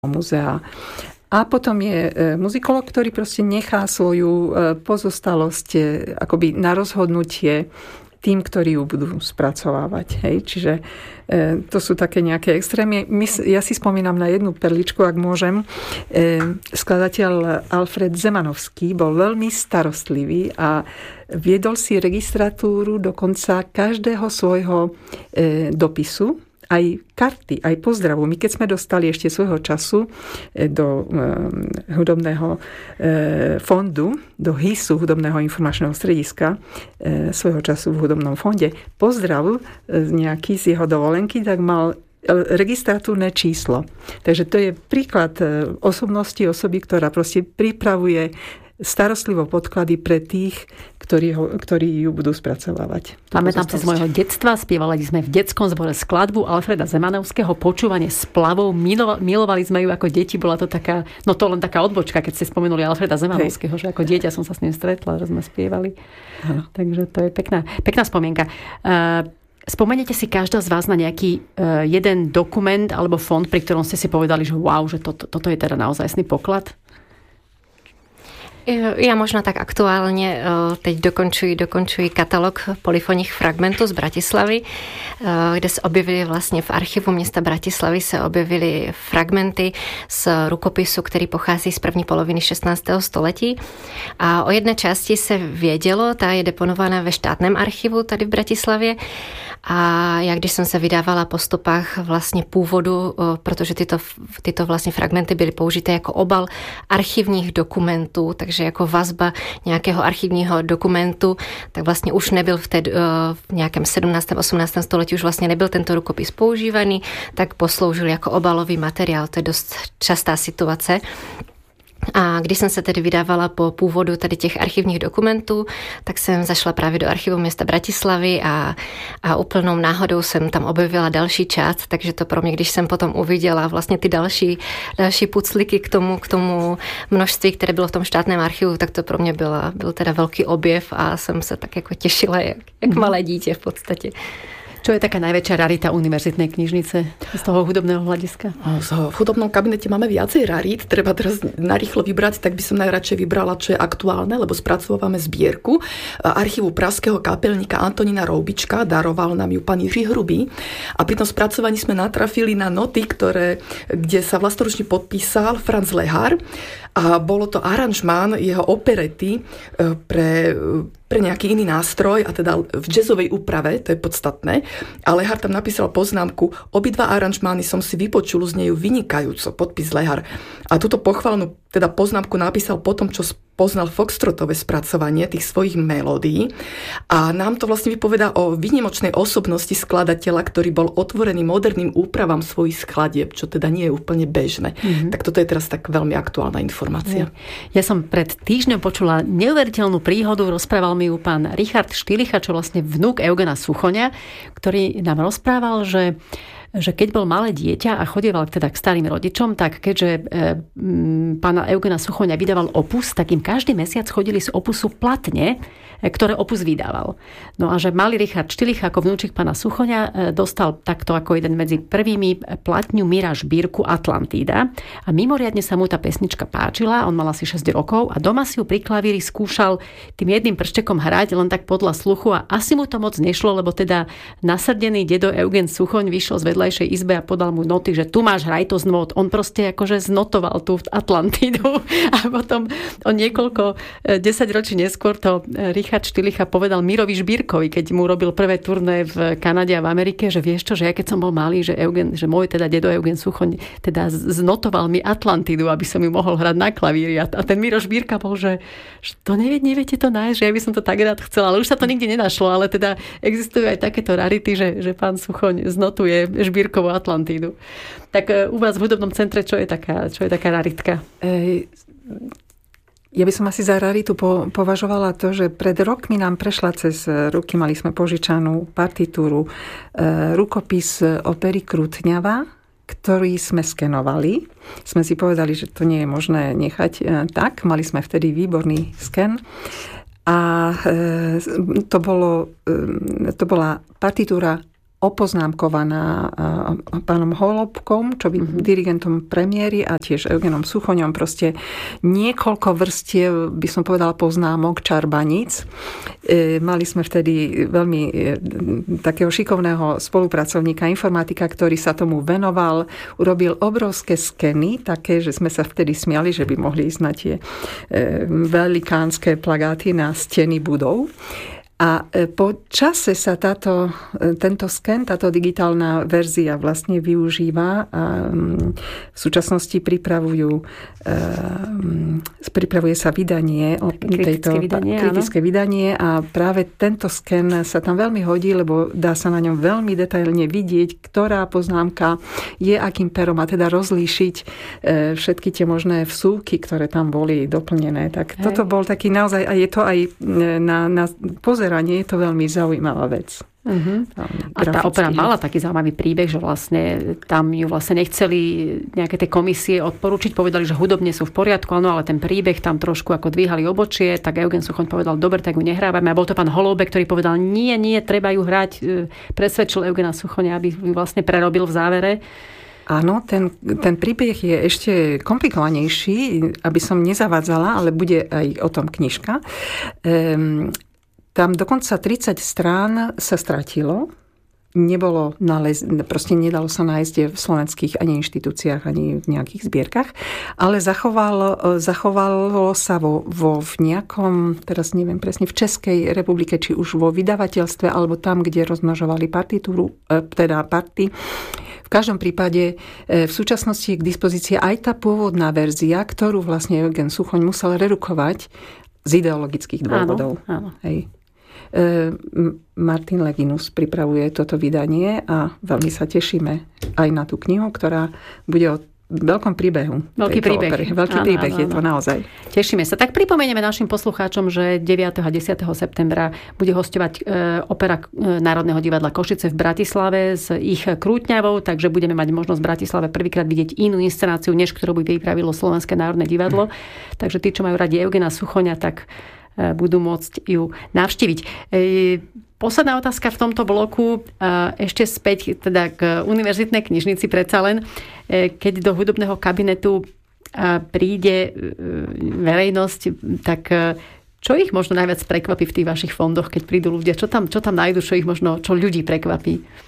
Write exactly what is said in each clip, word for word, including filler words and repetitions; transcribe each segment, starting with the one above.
muzea. A potom je muzikolog, ktorý proste nechá svoju pozostalosť akoby na rozhodnutie tým, ktorí ju budú spracovávať. Hej. Čiže e, to sú také nejaké extrémy. My, ja si spomínam na jednu perličku, ak môžem. E, skladateľ Alfred Zemanovský bol veľmi starostlivý a viedol si registratúru dokonca každého svojho e, dopisu, aj karty, aj pozdravu. My keď sme dostali ešte svojho času do e, hudobného e, fondu, do hísu hudobného informačného strediska, e, svojho času v hudobnom fonde, pozdrav e, nejaký z jeho dovolenky, tak mal registratúrne číslo. Takže to je príklad osobnosti osoby, ktorá proste pripravuje starostlivo podklady pre tých, ktorí, ho, ktorí ju budú spracovávať. Pamätám si z môjho detstva, spievali sme v detskom zbore skladbu Alfreda Zemanovského Počúvanie splavov. Milovali sme ju ako deti, bola to taká, no to len taká odbočka, keď ste spomenuli Alfreda Zemanovského, Hej. že ako dieťa som sa s ním stretla, že sme spievali. Ano. Takže to je pekná, pekná spomienka. Spomeniete si každá z vás na nejaký jeden dokument alebo fond, pri ktorom ste si povedali, že wow, že to, to, toto je teda naozajstný poklad? Ja možno tak aktuálne teď dokončuji, dokončuji katalog polyfonních fragmentů z Bratislavy, kde se objevily vlastně v archivu města Bratislavy se objevily fragmenty z rukopisu, který pochází z první poloviny šestnáctého století. A o jedné části se vědělo, ta je deponovaná ve štátném archivu tady v Bratislavě. A já, když jsem se vydávala po stopách vlastně původu, protože tyto, tyto vlastně fragmenty byly použité jako obal archivních dokumentů, takže jako vazba nějakého archivního dokumentu, tak vlastně už nebyl v, té, v nějakém sedmnáctém osmnáctém století už vlastně nebyl tento rukopis používaný, tak posloužil jako obalový materiál. To je dost častá situace. A když jsem se tedy vydávala po původu tady těch archivních dokumentů, tak jsem zašla právě do archivu města Bratislavy a, a úplnou náhodou jsem tam objevila další část, takže to pro mě, když jsem potom uviděla vlastně ty další, další pucliky k tomu, k tomu množství, které bylo v tom štátném archivu, tak to pro mě byla, byl teda velký objev a jsem se tak jako těšila, jak, jak malé dítě v podstatě. Čo je taká najväčšia rarita univerzitnej knižnice z toho hudobného hľadiska? V hudobnom kabinete máme viacej rarit. Treba teraz narýchlo vybrať, tak by som najradšej vybrala, čo je aktuálne, lebo spracovávame zbierku archívu pražského kapelníka Antonína Roubička. Daroval nám ju pán Jiří Hrubý. A pri tom spracovaní sme natrafili na noty, ktoré, kde sa vlastnoručne podpísal Franz Lehár. A bolo to aranžmán jeho operety pre, pre nejaký iný nástroj, a teda v jazzovej úprave, to je podstatné. A Lehár tam napísal poznámku: obidva aranžmány som si vypočul z nejú vynikajúco, podpis Lehár. A túto pochvalnú teda poznámku napísal potom, čo poznal foxtrotové spracovanie tých svojich melódií. A nám to vlastne vypovedá o výnimočnej osobnosti skladateľa, ktorý bol otvorený moderným úpravám svojich skladieb, čo teda nie je úplne bežné. Mm-hmm. Tak toto je teraz tak veľmi aktuálna informácia. Ja som pred týždňom počula neuveriteľnú príhodu, rozprával mi ju pán Richard Štýlicha, čo vlastne vnúk Eugena Suchoňa, ktorý nám rozprával, že že keď bol malé dieťa a chodieval teda k starým rodičom, tak keďže e, m, pána Eugena Suchoňa vydával opus, tak im každý mesiac chodili z opusu platne, e, ktoré opus vydával. No a že malý Richard Štýlicha ako vnúčik pána Suchoňa e, dostal takto ako jeden medzi prvými platňu Miraž Bírku Atlantída a mimoriadne sa mu tá pesnička páčila, on mal asi šesť rokov a doma si ju pri klavíri skúšal tým jedným prštekom hrať len tak podľa sluchu a asi mu to moc nešlo, lebo teda nasrdený dedo Eugen Suchoň vyšiel z vedľajšej izbe a podal mu noty, že tu máš, hraj to z not. On proste akože znotoval tú Atlantidu a potom o niekoľko desať ročí neskôr to Richard Štýlicha povedal Mirovi Žbírkovi, keď mu robil prvé turné v Kanade a v Amerike, že vieš čo, že ja keď som bol malý, že, Eugen, že môj teda dedo Eugen Suchoň teda znotoval mi Atlantidu, aby som ju mohol hrať na klavíri a ten Miro Žbírka bol, že, že to nevie, neviete to nájsť, že ja by som to tak rád chcela, ale už sa to nikdy nenašlo, ale teda existujú aj takéto rarity, že, že pán Suchoň znotuje Žbírkovú Atlantídu. Tak u vás v hudobnom centre, čo je taká, čo je taká raritka? Ej, ja by som asi za raritu po, považovala to, že pred rokmi nám prešla cez ruky, mali sme požičanú partitúru, e, rukopis opery Krutňava, ktorý sme skenovali. Sme si povedali, že to nie je možné nechať e, tak. Mali sme vtedy výborný sken. A e, to, bolo, e, to bola partitúra opoznámkovaná pánom Holubkom, čo by mm-hmm. dirigentom premiéry a tiež Eugenom Suchoňom, proste niekoľko vrstiev, by som povedala, poznámok, čarbaníc. E, mali sme vtedy veľmi e, takého šikovného spolupracovníka, informatika, ktorý sa tomu venoval, urobil obrovské skeny, také, že sme sa vtedy smiali, že by mohli ísť na tie e, velikánske plagáty na steny budov. A po čase sa táto, tento sken, táto digitálna verzia vlastne využíva a v súčasnosti pripravujú, pripravuje sa vydanie, kritické, tejto, vydanie, kritické vydanie a práve tento sken sa tam veľmi hodí, lebo dá sa na ňom veľmi detailne vidieť, ktorá poznámka je akým perom a teda rozlíšiť všetky tie možné vsúky, ktoré tam boli doplnené. Tak Hej. toto bol taký naozaj, a je to aj na, na pozeranie, nie je to veľmi zaujímavá vec. Uh-huh. A tá opera mala taký zaujímavý príbeh, že vlastne tam ju vlastne nechceli nejaké tie komisie odporúčiť, povedali, že hudobne sú v poriadku, no ale ten príbeh tam trošku ako dvíhali obočie, tak Eugen Suchoň povedal, dobre, tak ju nehrávame. A bol to pán Holubek, ktorý povedal, nie, nie, treba ju hrať. Presvedčil Eugena Suchoňa, aby ju vlastne prerobil v závere. Áno, ten, ten príbeh je ešte komplikovanejší, aby som nezavádzala, ale bude aj o tom knižka. Um, Tam dokonca tridsať strán sa stratilo. Nebolo nalez, proste nedalo sa nájsť v slovenských ani inštitúciách, ani v nejakých zbierkach. Ale zachovalo, zachovalo sa vo, vo v nejakom, teraz neviem presne, v Českej republike, či už vo vydavateľstve, alebo tam, kde rozmnožovali partitúru, teda party. V každom prípade v súčasnosti je k dispozícii aj tá pôvodná verzia, ktorú vlastne Eugen Suchoň musel redukovať z ideologických dôvodov. Áno, áno. Hej. Martin Leginus pripravuje toto vydanie a veľmi sa tešíme aj na tú knihu, ktorá bude o veľkom príbehu. Veľký príbeh. Opery. Veľký áno, príbeh áno, je to áno. naozaj. Tešíme sa. Tak pripomenieme našim poslucháčom, že deviateho a desiateho septembra bude hosťovať opera Národného divadla Košice v Bratislave s ich Krútňavou, takže budeme mať možnosť v Bratislave prvýkrát vidieť inú inscenáciu, než ktorú by pripravilo Slovenské národné divadlo. Hm. Takže tí, čo majú radi Eugena Suchoňa, tak budú môcť ju navštíviť. Posledná otázka v tomto bloku, ešte späť teda k univerzitnej knižnici predsa len. Keď do hudobného kabinetu príde verejnosť, tak čo ich možno najviac prekvapí v tých vašich fondoch, keď prídu ľudia? Čo tam, čo tam nájdu, čo ich možno, čo ľudí prekvapí?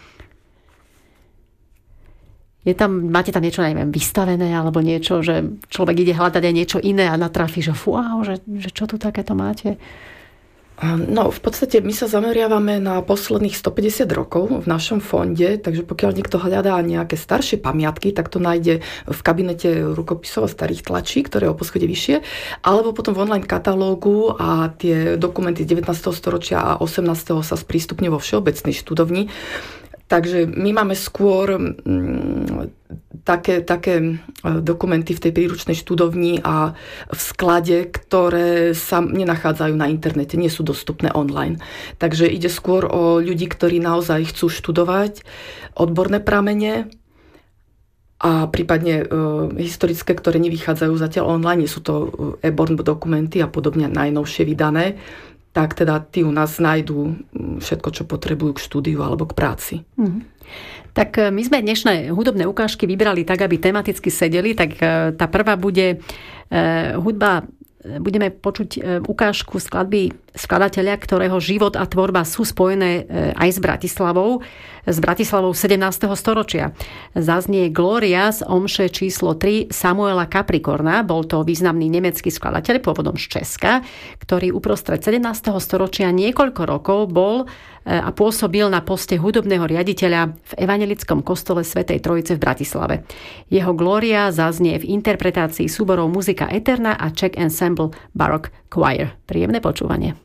Je tam, máte tam niečo, neviem, vystavené alebo niečo, že človek ide hľadať aj niečo iné a natrafí, že fú, že, že čo tu takéto máte? No, v podstate my sa zameriavame na posledných stopäťdesiat rokov v našom fonde, takže pokiaľ niekto hľadá nejaké staršie pamiatky, tak to nájde v kabinete rukopisov a starých tlačí, ktoré je o poschodie vyššie, alebo potom v online katalógu a tie dokumenty z devätnásteho storočia a osemnásteho sa sprístupňujú vo všeobecnej študovni. Takže my máme skôr mm, také, také dokumenty v tej príručnej študovni a v sklade, ktoré sa nenachádzajú na internete, nie sú dostupné online. Takže ide skôr o ľudí, ktorí naozaj chcú študovať odborné pramene a prípadne e, historické, ktoré nevychádzajú zatiaľ online, nie sú to e-born dokumenty a podobne najnovšie vydané. Tak teda tí u nás nájdú všetko, čo potrebujú k štúdiu alebo k práci. Mm. Tak my sme dnešné hudobné ukážky vybrali tak, aby tematicky sedeli. Tak tá prvá bude hudba, budeme počuť ukážku skladby skladateľa, ktorého život a tvorba sú spojené aj s Bratislavou, s Bratislavou sedemnásteho storočia. Zaznie Gloria z omše číslo tri Samuela Capricorna. Bol to významný nemecký skladateľ, pôvodom z Česka, ktorý uprostred sedemnásteho storočia niekoľko rokov bol a pôsobil na poste hudobného riaditeľa v evanjelickom kostole Svätej Trojice v Bratislave. Jeho Gloria zaznie v interpretácii súborov Muzika Eterna a Czech Ensemble Baroque Choir. Príjemné počúvanie.